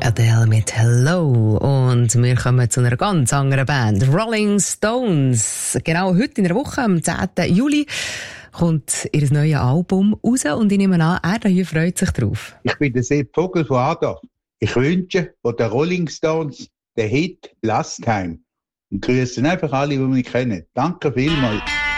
Adele mit Hello. Und wir kommen zu einer ganz anderen Band, Rolling Stones. Genau heute in der Woche, am 10. Juli, kommt ihr neues Album raus und ich nehme an, er hier freut sich drauf. Ich bin der Sepp Vogel von Adorf. Ich wünsche von den Rolling Stones den Hit Last Time und grüße einfach alle, die mich kennen. Danke vielmals.